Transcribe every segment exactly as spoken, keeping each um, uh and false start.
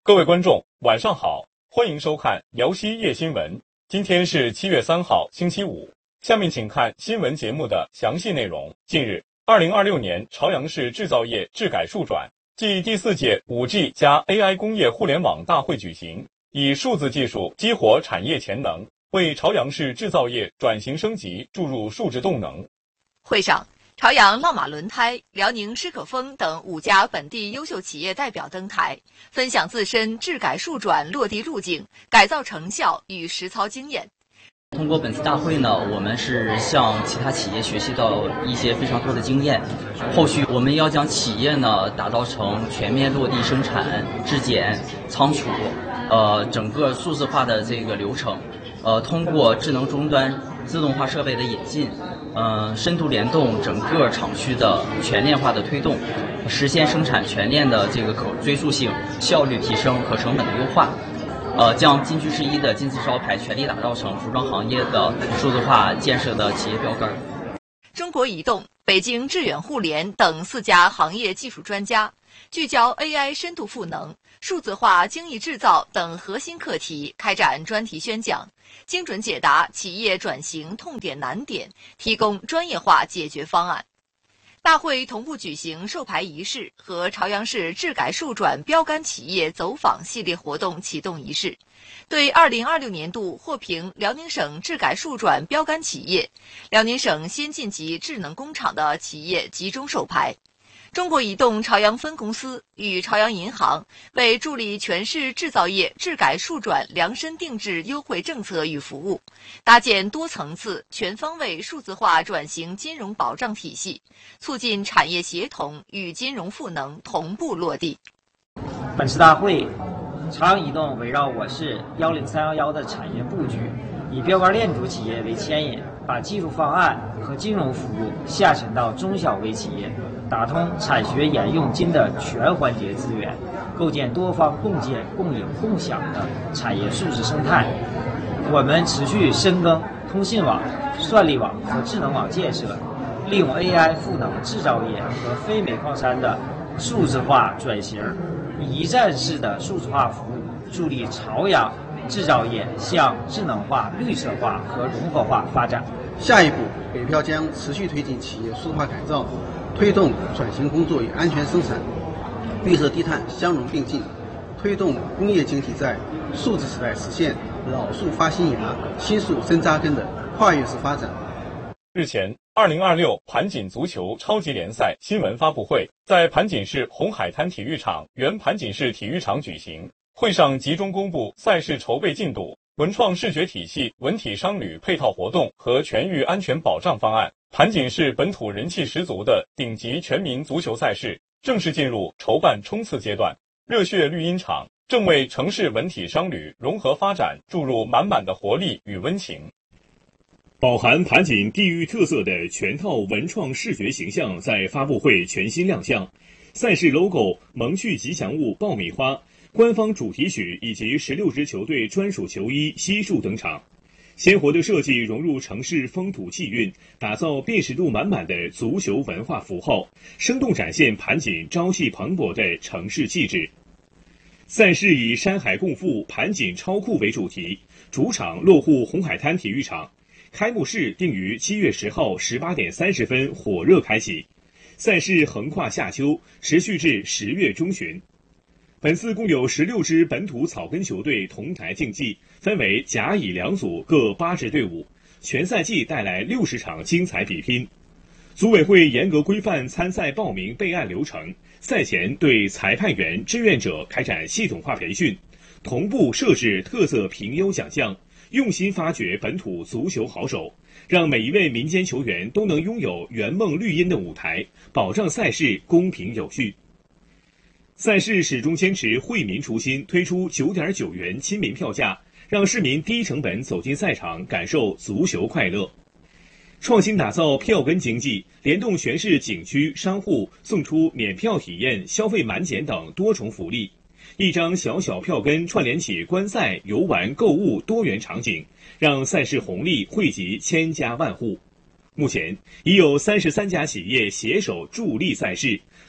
各位观众，晚上好，欢迎收看辽西夜新闻。今天是七月三号，星期五。下面请看新闻节目的详细内容。近日，二零二六年朝阳市制造业质改数转暨第四届 五 G 加 A I 工业互联网大会举行，以数字技术激活产业潜能，为朝阳市制造业转型升级注入数字动能。 会上，朝阳浪马轮胎、辽宁诗可风等五家本地优秀企业代表登台，分享自身质改数转落地路径、改造成效与实操经验。 通过本次大会呢，我们是向其他企业学习到一些非常多的经验。后续我们要将企业呢打造成全面落地生产、质检、仓储，呃，整个数字化的这个流程。呃，通过智能终端、自动化设备的引进，呃，深度联动整个厂区的全链化的推动，实现生产全链的这个可追溯性、效率提升和成本的优化。呃，将金居十一的金字招牌全力打造成服装行业的数字化建设的企业标杆。 中国移动、北京致远互联等四家行业技术专家聚焦 A I 深度赋能、数字化精益制造等核心课题，开展专题宣讲，精准解答企业转型痛点难点，提供专业化解决方案。大会同步举行授牌仪式和朝阳市质改数转标杆企业走访系列活动启动仪式，对二零二六年度获评辽宁省质改数转标杆企业、辽宁省先进级智能工厂的企业集中授牌。中国移动朝阳分公司与朝阳银行为助力全市制造业质改数转量身定制优惠政策与服务，搭建多层次、全方位数字化转型金融保障体系，促进产业协同与金融赋能同步落地。 本次大会，朝阳移动围绕我市一零三一一的产业布局，以标杆链主企业为牵引，把技术方案和金融服务下沉到中小微企业，打通产学研用金的全环节资源，构建多方共建、共赢、共享的产业数字生态。我们持续深耕通信网、算力网和智能网建设，利用 A I 赋能制造业和非煤矿山的数字化转型，以一站式的数字化服务助力朝阳制造业向智能化、绿色化和融合化发展。 下一步，北漂将持续推进企业数化改造，推动转型工作与安全生产、绿色低碳相融并进，推动工业经济在数字时代实现老树发新芽、新树深扎根的跨越式发展。 日前，二零二六盘锦足球超级联赛新闻发布会在盘锦市红海滩体育场原盘锦市体育场举行。会上集中公布赛事筹备进度、文创视觉体系、文体商旅配套活动和全域安全保障方案。盘锦市本土人气十足的顶级全民足球赛事正式进入筹办冲刺阶段，热血绿茵场正为城市文体商旅融合发展注入满满的活力与温情。 饱含盘锦地域特色的全套文创视觉形象在发布会全新亮相，赛事 logo、萌趣吉祥物爆米花、官方主题曲以及十六支球队专属球衣悉数登场，鲜活的设计融入城市风土气韵，打造辨识度满满的足球文化符号，生动展现盘锦朝气蓬勃的城市气质。赛事以山海共富、盘锦超酷为主题，主场落户红海滩体育场，开幕式定于七月十号十八点三十分火热开启，赛事横跨夏秋，持续至十月中旬。本次共有十六支本土草根球队同台竞技，分为甲乙两组各八支队伍，全赛季带来六十场精彩比拼。组委会严格规范参赛报名备案流程，赛前对裁判员、志愿者开展系统化培训，同步设置特色评优奖项，用心发掘本土足球好手，让每一位民间球员都能拥有圆梦绿茵的舞台，保障赛事公平有序。赛事始终坚持惠民初心，推出九点九元亲民票价，让市民低成本走进赛场，感受足球快乐。创新打造票根经济，联动全市景区商户，送出免票体验、消费满减等多重福利。一张小小票根串联起观赛、游玩、购物多元场景，让赛事红利惠及千家万户。目前已有三十三家企业携手助力赛事，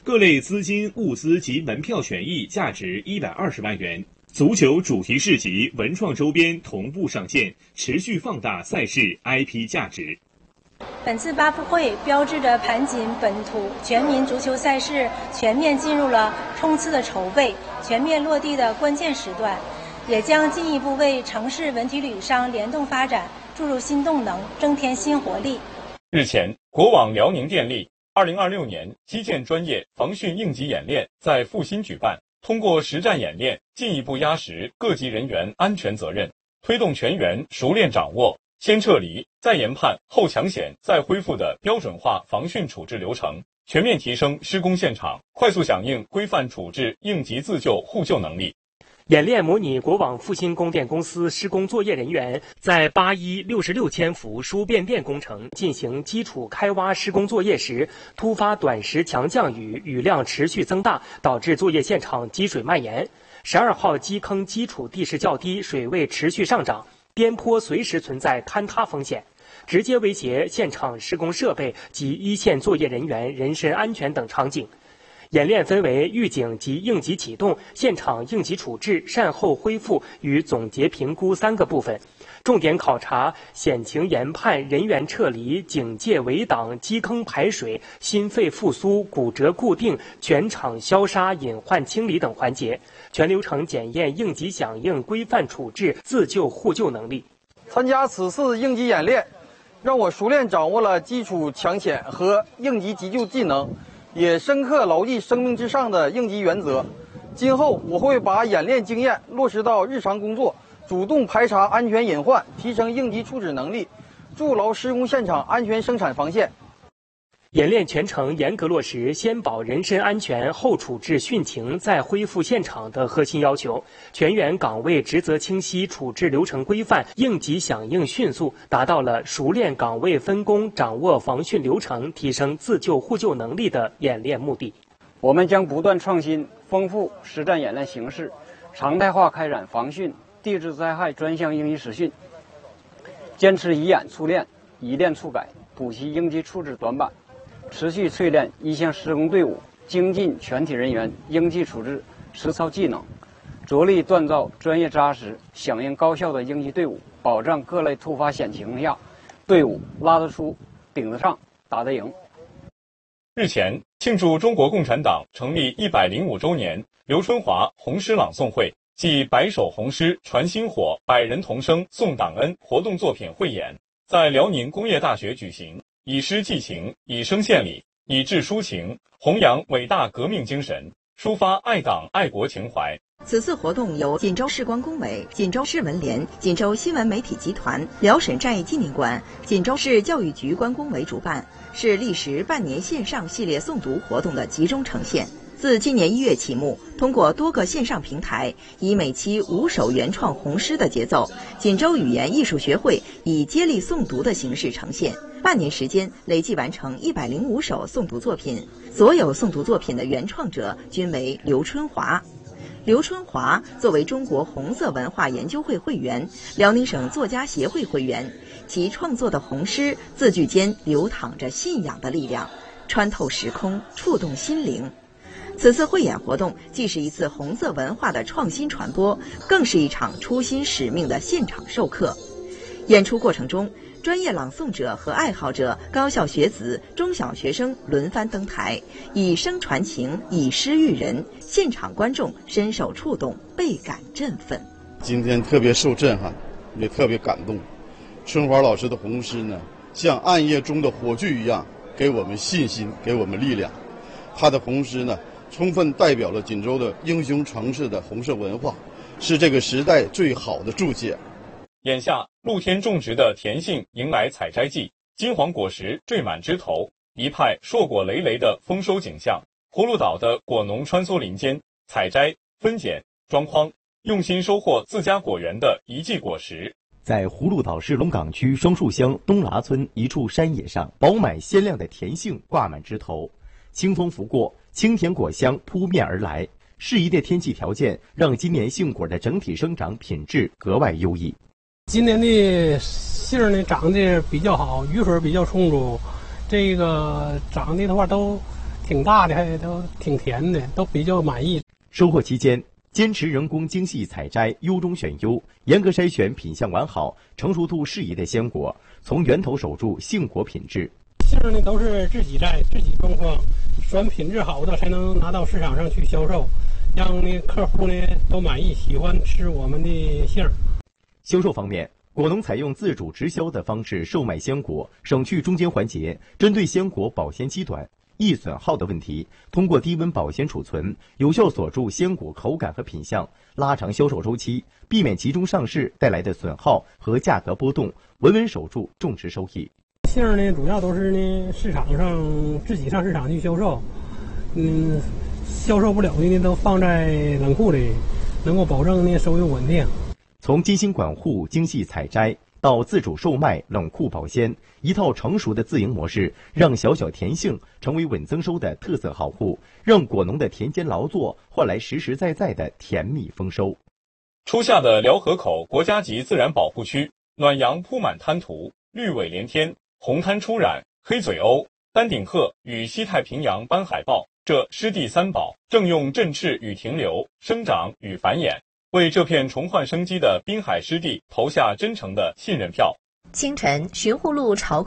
各类资金、物资及门票权益价值一百二十万元。足球主题市集、文创周边同步上线，持续放大赛事 I P 价值。 本次发布会标志着盘锦本土全民足球赛事全面进入了冲刺的筹备、全面落地的关键时段，也将进一步为城市文体旅商联动发展注入新动能，增添新活力。 日前，国网辽宁电力二零二六年基建专业防汛应急演练在阜新举办，通过实战演练，进一步压实各级人员安全责任，推动全员熟练掌握先撤离、再研判、后抢险、再恢复的标准化防汛处置流程，全面提升施工现场快速响应、规范处置应急自救互救能力。 演练模拟国网阜新供电公司施工作业人员在八一六十六千伏输变电工程进行基础开挖施工作业时，突发短时强降雨，雨量持续增大，导致作业现场积水蔓延。十二号基坑基础地势较低，水位持续上涨，边坡随时存在坍塌风险，直接威胁现场施工设备及一线作业人员人身安全等场景。演练分为预警及应急启动、现场应急处置、善后恢复与总结评估三个部分，重点考察险情研判、人员撤离、警戒围挡、基坑排水、心肺复苏、骨折固定、全场消杀、隐患清理等环节，全流程检验应急响应、规范处置、自救互救能力。 参加此次应急演练，让我熟练掌握了基础抢险和应急急救技能，也深刻牢记生命至上的应急原则。今后我会把演练经验落实到日常工作，主动排查安全隐患，提升应急处置能力，筑牢施工现场安全生产防线。 演练全程严格落实先保人身安全、后处置汛情、再恢复现场的核心要求，全员岗位职责清晰，处置流程规范，应急响应迅速，达到了熟练岗位分工、掌握防汛流程、提升自救互救能力的演练目的。 我们将不断创新、丰富实战演练形式，常态化开展防汛、地质灾害专项应急实训，坚持以演促练、以练促改，补齐应急处置短板，持续淬炼一线施工队伍、精进全体人员应急处置实操技能，着力锻造专业扎实、响应高效的应急队伍，保障各类突发险情下队伍拉得出、顶得上、打得赢。 日前，庆祝中国共产党成立一百零五周年，刘春华红诗朗诵会暨白首红诗传薪火、百人同声颂党恩活动作品汇演在辽宁工业大学举行，以诗寄情，以声献礼，以志抒情，弘扬伟大革命精神，抒发爱党爱国情怀。 此次活动由锦州市关工委、锦州市文联、锦州新闻媒体集团、辽沈战役纪念馆、锦州市教育局关工委主办，是历时半年线上系列诵读活动的集中呈现。自今年一月启幕，通过多个线上平台，以每期五首原创红诗的节奏，锦州语言艺术学会以接力诵读的形式呈现。半年时间，累计完成一百零五首诵读作品，所有诵读作品的原创者均为刘春华。刘春华作为中国红色文化研究会会员、辽宁省作家协会会员，其创作的红诗字句间流淌着信仰的力量，穿透时空，触动心灵。此次汇演活动既是一次红色文化的创新传播，更是一场初心使命的现场授课。演出过程中，专业朗诵者和爱好者、高校学子、中小学生轮番登台，以声传情，以诗育人，现场观众深受触动，倍感振奋。 今天特别受震撼，也特别感动。春华老师的红诗呢，像暗夜中的火炬一样，给我们信心，给我们力量。他的红诗呢，充分代表了锦州的英雄城市的红色文化，是这个时代最好的注解。 眼下，露天种植的田杏迎来采摘季，金黄果实缀满枝头，一派硕果累累的丰收景象。葫芦岛的果农穿梭林间，采摘、分拣、装筐，用心收获自家果园的一季果实。 在葫芦岛市龙岗区双树乡东剌村一处山野上，饱满鲜亮的田杏挂满枝头，清风拂过，清甜果香扑面而来。适宜的天气条件让今年杏果的整体生长品质格外优异。 今年的杏呢长得比较好，雨水比较充足，这个长得的话都挺大的，还都挺甜的，都比较满意。 收获期间，坚持人工精细采摘、优中选优，严格筛选品相完好、成熟度适宜的鲜果，从源头守住杏果品质。 杏呢都是自己摘、自己种放，选品质好的才能拿到市场上去销售，让那客户呢都满意，喜欢吃我们的杏。 销售方面，果农采用自主直销的方式售卖鲜果，省去中间环节，针对鲜果保鲜期短、易损耗的问题，通过低温保鲜储存，有效锁住鲜果口感和品相，拉长销售周期，避免集中上市带来的损耗和价格波动，稳稳守住种植收益。 杏呢，主要都是呢市场上自己上市场去销售，嗯，销售不了的呢都放在冷库里，能够保证呢收益稳定。 从精心管护、精细采摘到自主售卖、冷库保鲜，一套成熟的自营模式，让小小甜杏成为稳增收的特色好户，让果农的田间劳作换来实实在在的甜蜜丰收。 初夏的辽河口国家级自然保护区，暖阳铺满滩涂，绿尾连天，红滩初染，黑嘴鸥、丹顶鹤与西太平洋斑海豹这湿地三宝正用振翅与停留、生长与繁衍，为这片重焕生机的滨海湿地投下真诚的信任票。 清晨，寻护路朝